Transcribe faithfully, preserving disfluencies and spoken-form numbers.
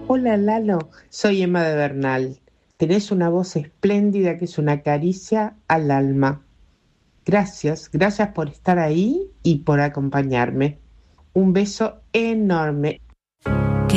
Hola Lalo, soy Emma de Bernal. Tenés una voz espléndida que es una caricia al alma. Gracias, gracias por estar ahí y por acompañarme. Un beso enorme.